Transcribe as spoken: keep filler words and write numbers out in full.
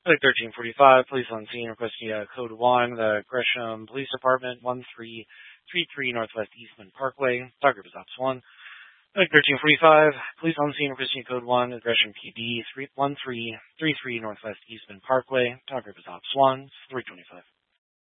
Like thirteen forty-five, police on scene requesting uh, code one, the Gresham Police Department, one three three three Northwest Eastman Parkway. Dog Group is Ops one. Like thirteen forty-five, police on scene requesting code one, the Gresham P D, one three three three Northwest Eastman Parkway. Dog Group is Ops one, three twenty-five.